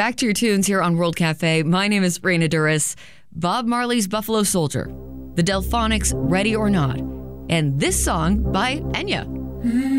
Back to your tunes here on World Cafe. My name is Raina Duras. Bob Marley's Buffalo Soldier. The Delphonics' Ready or Not. And this song by Enya.